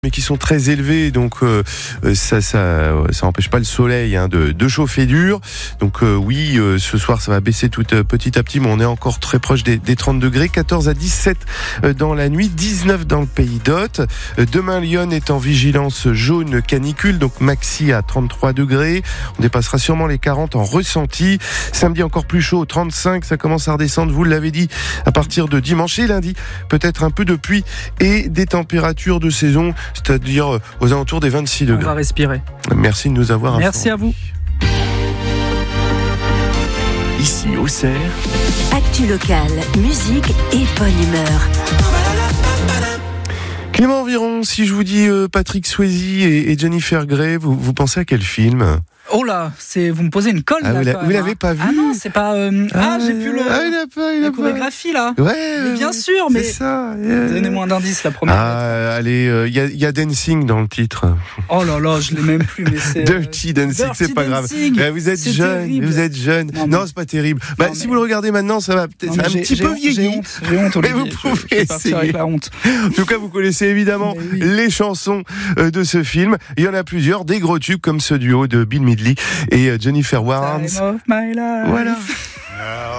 mais qui sont très élevés, donc ça empêche pas le soleil de chauffer dur. Donc oui, ce soir ça va baisser tout petit à petit, mais on est encore très proche des 30 degrés, 14 à 17 dans la nuit, 19 dans le pays d'Hôte. Demain, Lyon est en vigilance jaune canicule, donc maxi à 33 degrés. On dépassera sûrement les 40 en ressenti. Samedi encore plus chaud, 35, ça commence à redescendre, vous l'avez dit, à partir de dimanche et lundi. Peut-être un peu de pluie et des températures de saison, c'est-à-dire aux alentours des 26 degrés. On va respirer. Merci de nous avoir informés. Merci à vous. Ici, Auxerre. Actu locale, musique et bonne humeur. Clément Environ, si je vous dis Patrick Swayze et Jennifer Grey, vous pensez à quel film ? Oh là, vous me posez une colle là. Vous l'avez pas vu ? Ah non, c'est pas. J'ai plus la chorégraphie là. Ouais. Mais bien sûr, mais. C'est ça. Donnez-moi un indice, la première. Allez, il y a Dancing dans le titre. Oh là là, je l'ai même plus, mais c'est. Dirty Dancing, c'est pas grave. Vous êtes jeune, vous êtes jeune. Non, c'est pas terrible. Si vous le regardez maintenant, ça va peut-être un petit peu vieillir. J'ai honte, Mais Olivier. vous pouvez essayer. Avec la honte. En tout cas, vous connaissez évidemment les chansons de ce film. Il y en a plusieurs, des gros tubes comme ce duo de Bill Medley et Jennifer Warnes. Time of my life. Voilà.